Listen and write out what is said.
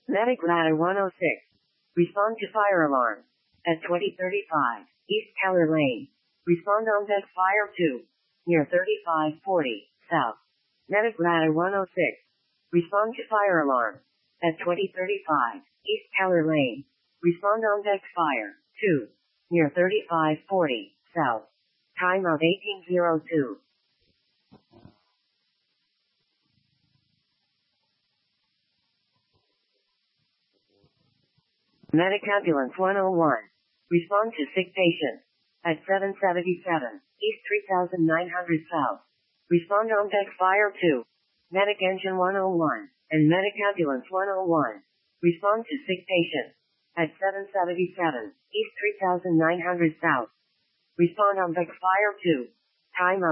Medic Ladder 106. Respond to fire alarm. At 2035, East Keller Lane. Respond on deck fire 2. Near 3540, South. Medic Ladder 106. Respond to fire alarm. At 2035, East Keller Lane. Respond on deck fire 2. Near 3540, South. Timeout 1802. Medic Ambulance 101. Respond to sick patient. At 777, East 3900 South. Respond on deck fire 2. Medic Engine 101, and Medic Ambulance 101. Respond to sick patient. At 777, East 3900 South. Respond on deck fire 2. Timeout.